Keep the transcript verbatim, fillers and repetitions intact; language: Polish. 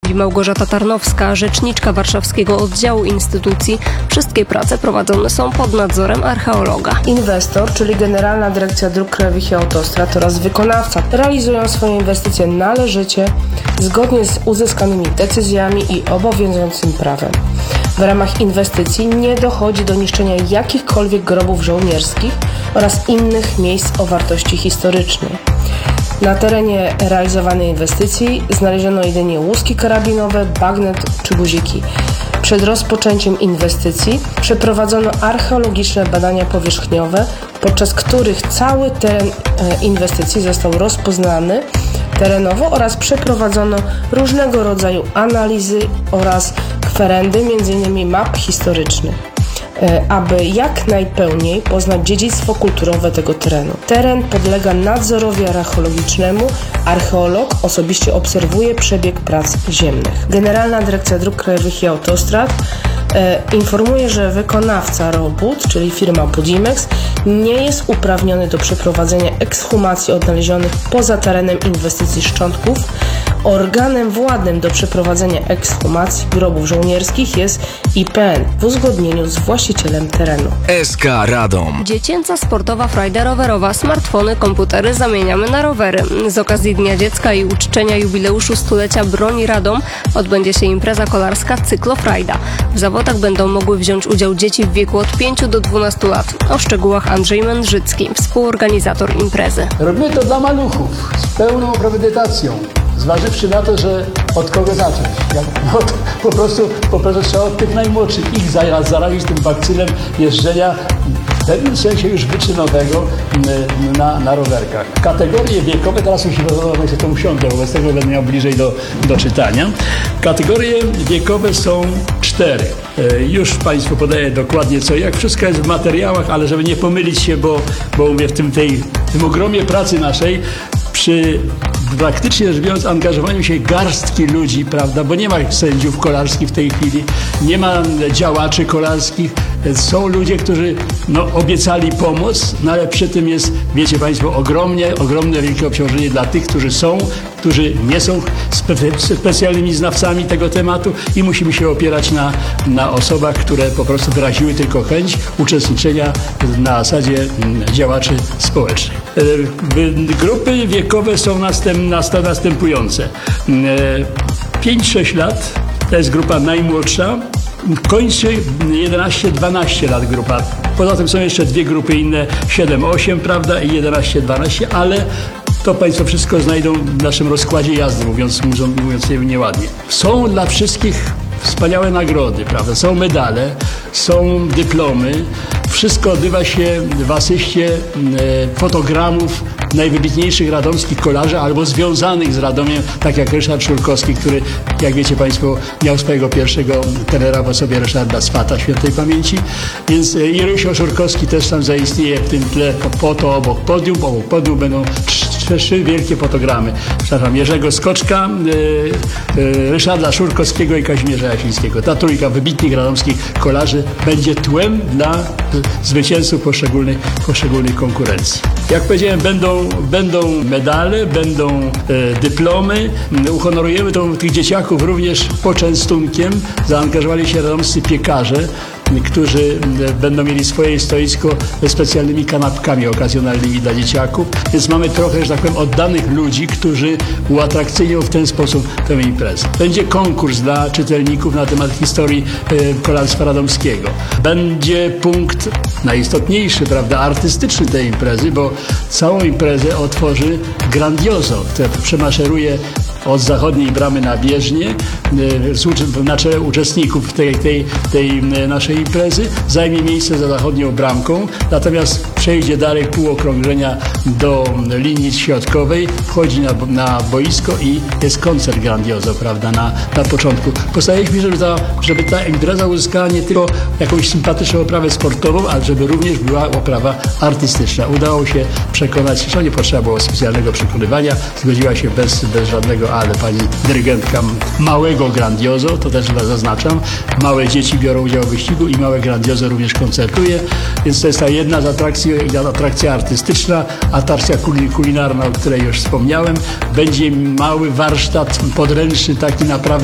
mówi Małgorzata Tarnowska, rzeczniczka warszawskiego oddziału instytucji. Wszystkie prace prowadzone są pod nadzorem archeologa. Inwestor, czyli Generalna Dyrekcja Dróg Krajowych i Autostrad oraz wykonawca realizują swoje inwestycje należycie, zgodnie z uzyskanymi decyzjami i obowiązującym prawem. W ramach inwestycji nie dochodzi do niszczenia jakichkolwiek grobów żołnierskich oraz innych miejsc o wartości historycznej. Na terenie realizowanej inwestycji znaleziono jedynie łuski karabinowe, bagnet czy guziki. Przed rozpoczęciem inwestycji przeprowadzono archeologiczne badania powierzchniowe, podczas których cały teren inwestycji został rozpoznany terenowo oraz przeprowadzono różnego rodzaju analizy oraz kwerendy, m.in. map historycznych, aby jak najpełniej poznać dziedzictwo kulturowe tego terenu. Teren podlega nadzorowi archeologicznemu. Archeolog osobiście obserwuje przebieg prac ziemnych. Generalna Dyrekcja Dróg Krajowych i Autostrad e, informuje, że wykonawca robót, czyli firma Budimex, nie jest uprawniony do przeprowadzenia ekshumacji odnalezionych poza terenem inwestycji szczątków. Organem władnym do przeprowadzenia ekshumacji grobów żołnierskich jest I P N w uzgodnieniu z właścicielem terenu. S K Radom. Dziecięca sportowa frajda rowerowa. Smartfony, komputery zamieniamy na rowery. Z okazji Dnia Dziecka i uczczenia jubileuszu stulecia broni Radom odbędzie się impreza kolarska Cyklofrajda. W zawodach będą mogły wziąć udział dzieci w wieku od pięciu do dwunastu lat. O szczegółach Andrzej Mędrzycki, współorganizator imprezy. Robimy to dla maluchów z pełną premedytacją. Zważywszy na to, że od kogo zacząć. Jak, no, po prostu po prostu trzeba od tych najmłodszych ich zarazić tym bakcylem jeżdżenia w pewnym sensie już wyczynowego na, na rowerkach. Kategorie wiekowe, teraz już się to usiądę, wobec tego będę miał bliżej do, do czytania. Kategorie wiekowe są cztery. Już Państwu podaję dokładnie co, jak wszystko jest w materiałach, ale żeby nie pomylić się, bo, bo mówię, w tym, tej, w tym ogromie pracy naszej przy praktycznie rzecz biorąc angażowaniu się garstki ludzi, prawda, bo nie ma sędziów kolarskich w tej chwili, nie ma działaczy kolarskich, są ludzie, którzy no, obiecali pomoc, no ale przy tym jest, wiecie Państwo, ogromnie, ogromne wielkie obciążenie dla tych, którzy są, którzy nie są spe- specjalnymi znawcami tego tematu i musimy się opierać na, na osobach, które po prostu wyraziły tylko chęć uczestniczenia na zasadzie działaczy społecznych. Grupy wiekowe są następ, następujące. pięć sześć lat to jest grupa najmłodsza, kończy jedenaście dwanaście lat grupa. Poza tym są jeszcze dwie grupy inne, siedem osiem, prawda, i jedenaście dwanaście, ale to Państwo wszystko znajdą w naszym rozkładzie jazdy, mówiąc, mówiąc nieładnie. Są dla wszystkich wspaniałe nagrody, prawda? Są medale, są dyplomy. Wszystko odbywa się w asyście e, fotogramów najwybitniejszych radomskich kolarzy albo związanych z Radomiem, tak jak Ryszard Szurkowski, który, jak wiecie Państwo, miał swojego pierwszego trenera w osobie Ryszarda Swata, świętej pamięci. Więc e, i Rysio Szurkowski też tam zaistnieje w tym tle, po, po to obok podium, obok podium będą trzy wielkie fotogramy. Przepraszam, Jerzego Skoczka, e, e, Ryszarda Szurkowskiego i Kazimierza Jasińskiego. Ta trójka wybitnych radomskich kolarzy będzie tłem dla zwycięzców poszczególnych, poszczególnych konkurencji. Jak powiedziałem, będą, będą medale, będą e, dyplomy. Uhonorujemy to, tych dzieciaków również poczęstunkiem. Zaangażowali się radomscy piekarze, którzy będą mieli swoje stoisko ze specjalnymi kanapkami okazjonalnymi dla dzieciaków. Więc mamy trochę, że tak powiem, oddanych ludzi, którzy uatrakcyjnią w ten sposób tę imprezę. Będzie konkurs dla czytelników na temat historii e, kolarstwa radomskiego. Będzie punkt najistotniejszy, prawda, artystyczny tej imprezy, bo całą imprezę otworzy Grandioso, które przemaszeruje od zachodniej bramy na bieżnię, na czele uczestników tej, tej, tej naszej imprezy, zajmie miejsce za zachodnią bramką, natomiast przejdzie dalej pół okrążenia do linii środkowej, wchodzi na, na boisko i jest koncert Grandioso, prawda, na, na początku. Postaraliśmy, żeby ta, żeby ta impreza uzyskała nie tylko jakąś sympatyczną oprawę sportową, ale żeby również była oprawa artystyczna. Udało się przekonać, że nie potrzeba było specjalnego przekonywania, zgodziła się bez, bez żadnego ale pani dyrygentka małego Grandioso, to też chyba zaznaczam, małe dzieci biorą udział w wyścigu i małe Grandioso również koncertuje, więc to jest ta jedna z atrakcji, atrakcja artystyczna, atrakcja kulinarna, o której już wspomniałem. Będzie mały warsztat podręczny, taki naprawdę